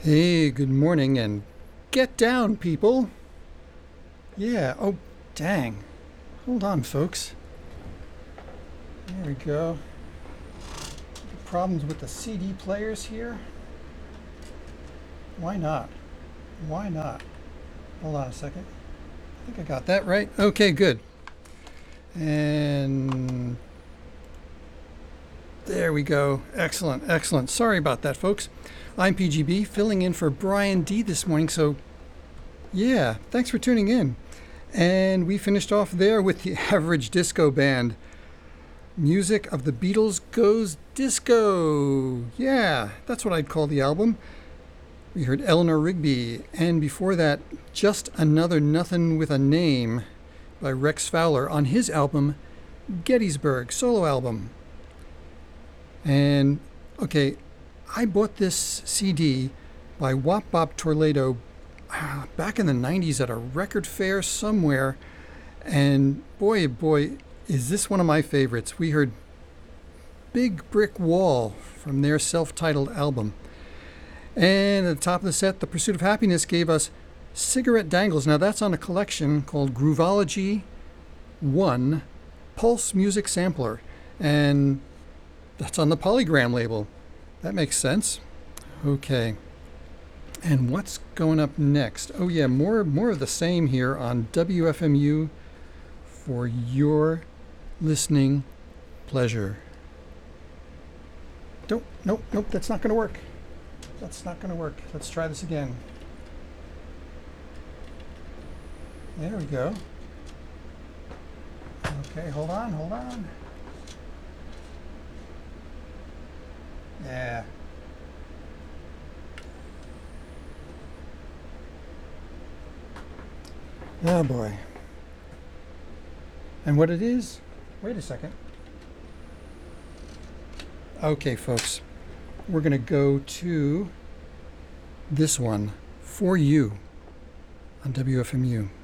Hey, good morning, and get down, people. Yeah, oh, dang. Hold on, folks. There we go. Problems with the CD players here? Why not? Why not? Hold on a second. I think I got that right. Okay, good. And there we go. Excellent, excellent. Sorry about that, folks. I'm PGB, filling in for Brian D this morning, so yeah, thanks for tuning in. And we finished off there with the Average Disco Band. Music of the Beatles Goes Disco. Yeah, that's what I'd call the album. We heard Eleanor Rigby, and before that, Just Another Nothing with a Name by Rex Fowler on his album Gettysburg, solo album. And, okay, I bought this CD by Wop Bop Tornado back in the 90s at a record fair somewhere, and boy, is this one of my favorites. We heard Big Brick Wall from their self-titled album. And at the top of the set, The Pursuit of Happiness gave us Cigarette Dangles. Now that's on a collection called Groovology 1 Pulse Music Sampler. And that's on the Polygram label. That makes sense. Okay. And what's going up next? Oh yeah, more of the same here on WFMU for your listening pleasure. Nope, that's not going to work. That's not going to work. Let's try this again. There we go. Okay, hold on. Yeah. Oh boy. And what it is? Wait a second. Okay, folks. We're going to go to this one, For You, on WFMU.